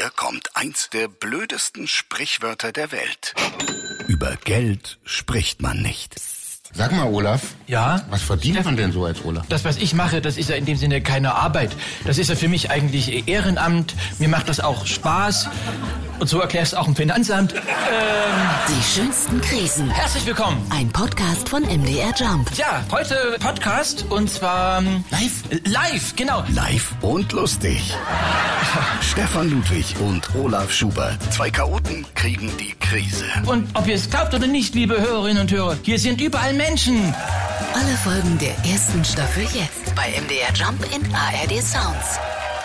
Hier kommt eins der blödesten Sprichwörter der Welt. Über Geld spricht man nicht. Sag mal, Olaf. Ja? Was verdient man denn so als Olaf? Das, was ich mache, das ist ja in dem Sinne keine Arbeit. Das ist ja für mich eigentlich Ehrenamt. Mir macht das auch Spaß. Und so erklärst du auch im Finanzamt. Die schönsten Krisen. Herzlich willkommen. Ein Podcast von MDR Jump. Ja, heute Podcast und zwar... Live, genau. Live und lustig. Stefan Ludwig und Olaf Schubert. Zwei Chaoten kriegen die Krise. Und ob ihr es glaubt oder nicht, liebe Hörerinnen und Hörer, hier sind überall Menschen. Alle Folgen der ersten Staffel jetzt bei MDR Jump in ARD Sounds.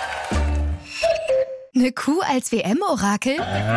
Eine Kuh als WM-Orakel?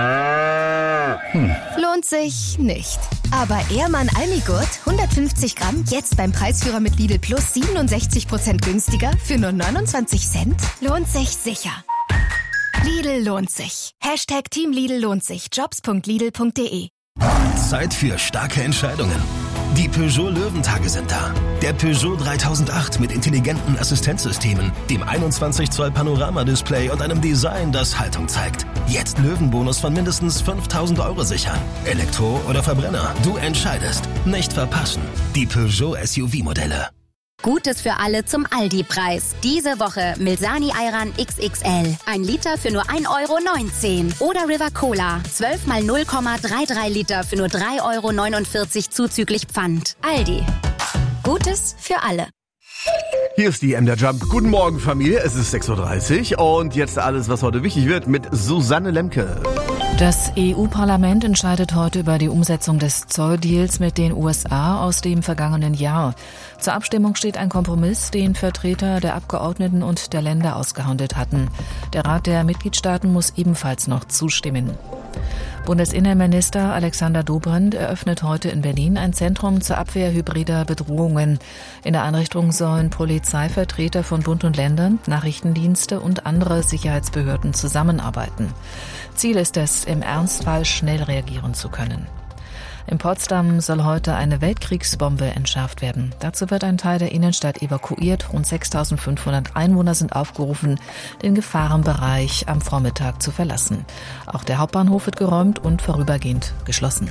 Lohnt sich nicht. Aber Ehrmann Almigurt, 150 Gramm, jetzt beim Preisführer mit Lidl Plus 67% günstiger für nur 29 Cent? Lohnt sich sicher. Lidl lohnt sich. Hashtag Team Lidl lohnt sich. Jobs.lidl.de. Zeit für starke Entscheidungen. Die Peugeot Löwentage sind da. Der Peugeot 3008 mit intelligenten Assistenzsystemen, dem 21 Zoll Panoramadisplay und einem Design, das Haltung zeigt. Jetzt Löwenbonus von mindestens 5.000 € sichern. Elektro oder Verbrenner, du entscheidest. Nicht verpassen. Die Peugeot SUV-Modelle. Gutes für alle zum Aldi-Preis. Diese Woche Milsani Ayran XXL. 1 Liter für nur 1,19 € Oder River Cola. 12 mal 0,33 Liter für nur 3,49 € zuzüglich Pfand. Aldi. Gutes für alle. Hier ist die MDR Jump. Guten Morgen, Familie. Es ist 6.30 Uhr und jetzt alles, was heute wichtig wird, mit Susanne Lemke. Das EU-Parlament entscheidet heute über die Umsetzung des Zolldeals mit den USA aus dem vergangenen Jahr. Zur Abstimmung steht ein Kompromiss, den Vertreter der Abgeordneten und der Länder ausgehandelt hatten. Der Rat der Mitgliedstaaten muss ebenfalls noch zustimmen. Bundesinnenminister Alexander Dobrindt eröffnet heute in Berlin ein Zentrum zur Abwehr hybrider Bedrohungen. In der Einrichtung sollen Polizeivertreter von Bund und Ländern, Nachrichtendienste und andere Sicherheitsbehörden zusammenarbeiten. Ziel ist es, im Ernstfall schnell reagieren zu können. In Potsdam soll heute eine Weltkriegsbombe entschärft werden. Dazu wird ein Teil der Innenstadt evakuiert. Rund 6.500 Einwohner sind aufgerufen, den Gefahrenbereich am Vormittag zu verlassen. Auch der Hauptbahnhof wird geräumt und vorübergehend geschlossen.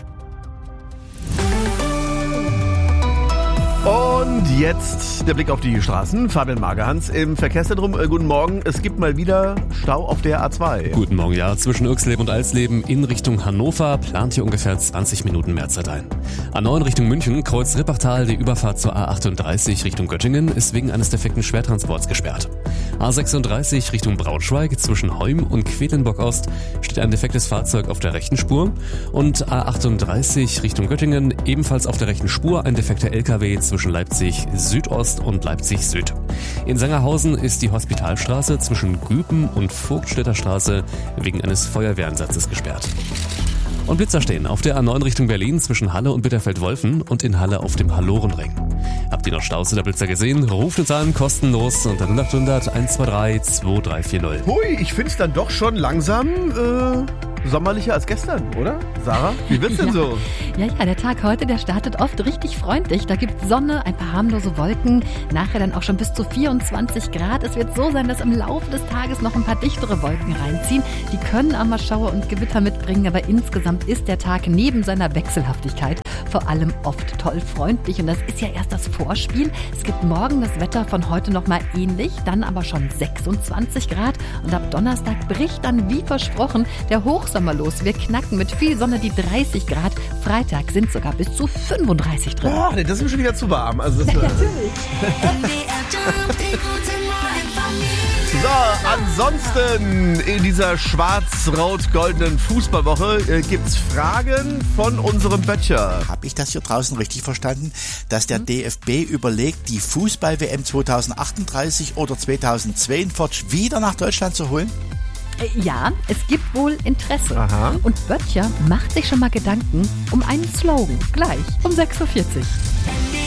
Und jetzt der Blick auf die Straßen. Fabian Magerhans im Verkehrszentrum. Guten Morgen. Es gibt mal wieder Stau auf der A2. Guten Morgen, ja. Zwischen Irxleben und Alsleben in Richtung Hannover plant hier ungefähr 20 Minuten mehr Zeit ein. A9 Richtung München, Kreuz Rippachtal, die Überfahrt zur A38 Richtung Göttingen ist wegen eines defekten Schwertransports gesperrt. A36 Richtung Braunschweig, zwischen Heum und Quedlinburg-Ost steht ein defektes Fahrzeug auf der rechten Spur. Und A38 Richtung Göttingen, ebenfalls auf der rechten Spur, ein defekter LKW zwischen Leipzig Südost und Leipzig Süd. In Sangerhausen ist die Hospitalstraße zwischen Güpen und Vogtstädter Straße wegen eines Feuerwehreinsatzes gesperrt. Und Blitzer stehen auf der A9 Richtung Berlin zwischen Halle und Bitterfeld-Wolfen und in Halle auf dem Hallorenring. Habt ihr noch Staus oder Blitzer gesehen? Ruft uns an, kostenlos unter 0800 123 2340. Hui, ich find's dann doch schon langsam sommerlicher als gestern, oder? Sarah, wie wird's denn so? Ja, der Tag heute, der startet oft richtig freundlich. Da gibt's Sonne, ein paar harmlose Wolken, nachher dann auch schon bis zu 24 Grad. Es wird so sein, dass im Laufe des Tages noch ein paar dichtere Wolken reinziehen. Die können auch mal Schauer und Gewitter mitbringen, aber insgesamt ist der Tag neben seiner Wechselhaftigkeit vor allem oft toll freundlich. Und das ist ja erst das Vorspiel. Es gibt morgen das Wetter von heute noch mal ähnlich, dann aber schon 26 Grad. Und ab Donnerstag bricht dann, wie versprochen, der Hochsommer los. Wir knacken mit viel Sonne die 30 Grad. Freitag sind sogar bis zu 35 drin. Boah, das ist mir schon wieder zu warm. Also das, natürlich. So, ansonsten in dieser schwarz-rot-goldenen Fußballwoche gibt's Fragen von unserem Böttcher. Habe ich das hier draußen richtig verstanden, dass der DFB überlegt, die Fußball-WM 2038 oder 2042 wieder nach Deutschland zu holen? Ja, es gibt wohl Interesse. Aha. Und Böttcher macht sich schon mal Gedanken um einen Slogan. Gleich um 6.40 Uhr.